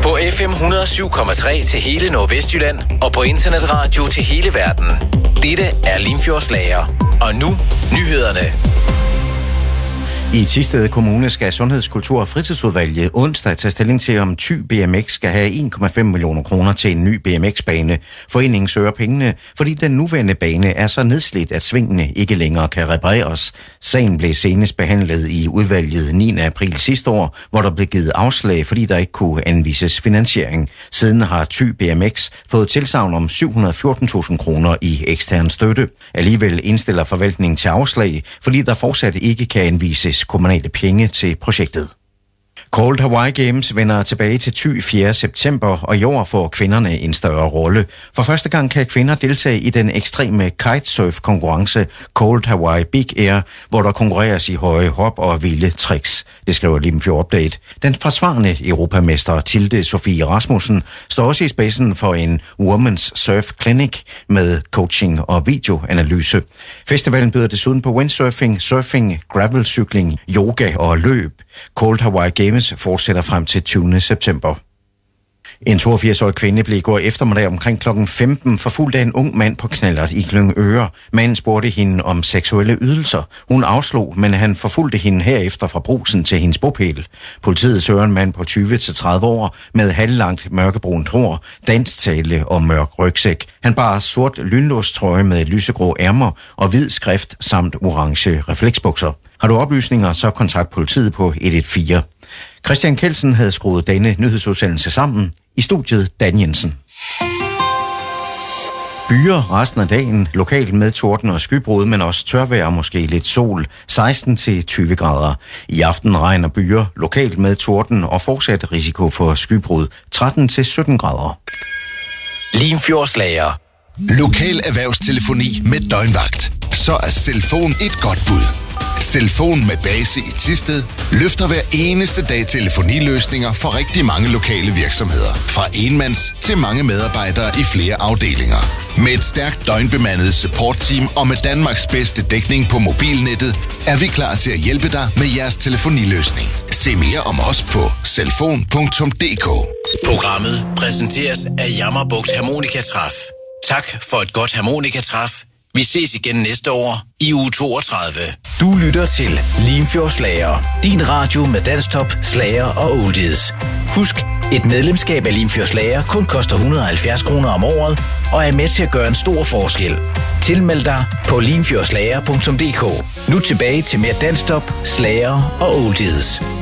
På FM 107,3 til hele Nordvestjylland og på internetradio til hele verden. Dette er Limfjordslager. Og nu nyhederne. I Thisted Kommune skal Sundheds-, Kultur- og Fritidsudvalget onsdag tage stilling til, om Thy BMX skal have 1,5 millioner kroner til en ny BMX-bane. Foreningen søger pengene, fordi den nuværende bane er så nedslidt, at svingene ikke længere kan repareres. Sagen blev senest behandlet i udvalget 9. april sidste år, hvor der blev givet afslag, fordi der ikke kunne anvises finansiering. Siden har Thy BMX fået tilsagn om 714.000 kroner i ekstern støtte. Alligevel indstiller forvaltningen til afslag, fordi der fortsat ikke kan anvises kommunale penge til projektet. Cold Hawaii Games vender tilbage til Thy 4. september, og i år får kvinderne en større rolle. For første gang kan kvinder deltage i den ekstreme kitesurf-konkurrence Cold Hawaii Big Air, hvor der konkurreres i høje hop og vilde tricks. Det skriver Limfjord Update. Den forsvarende europamester Tilde Sofie Rasmussen står også i spidsen for en Women's Surf Clinic med coaching og videoanalyse. Festivalen byder desuden på windsurfing, surfing, gravelcykling, yoga og løb. Cold Hawaii Games fortsætter frem til 20. september. En 82-årig kvinde blev i går eftermiddag omkring kl. 15 forfulgt af en ung mand på knallert i Glyngøre. Manden spurgte hende om seksuelle ydelser. Hun afslog, men han forfulgte hende herefter fra Brugsen til hendes bopæl. Politiet søger en mand på 20-30 år med halvlangt mørkebrunt hår, danstale og mørk rygsæk. Han bar sort lynlåstrøje med lysegrå ærmer og hvid skrift samt orange refleksbukser. Har du oplysninger, så kontakt politiet på 114. Christian Kelsen havde skruet denne nyhedsudsendelse sammen. I studiet Dan Jensen. Byer resten af dagen, lokalt med torden og skybrud, men også tørvejr og måske lidt sol, 16-20 grader. I aften regner byer, lokalt med torden og fortsat risiko for skybrud, 13-17 grader. Limfjordslager. Lokal erhvervstelefoni med døgnvagt. Så er Selfon et godt bud. Selfon med base i Thisted løfter hver eneste dag telefoniløsninger for rigtig mange lokale virksomheder. Fra enmands til mange medarbejdere i flere afdelinger. Med et stærkt døgnbemandet supportteam og med Danmarks bedste dækning på mobilnettet, er vi klar til at hjælpe dig med jeres telefoniløsning. Se mere om os på selfon.dk. Programmet præsenteres af Jammerbugt Harmonikatræf. Tak for et godt harmonikatræf. Vi ses igen næste år i uge 32. Du lytter til Limfjordslager. Din radio med dansktop, slager og oldies. Husk, et medlemskab af Limfjordslager kun koster 170 kroner om året og er med til at gøre en stor forskel. Tilmeld dig på limfjordslager.dk. Nu tilbage til mere dansktop, slager og oldies.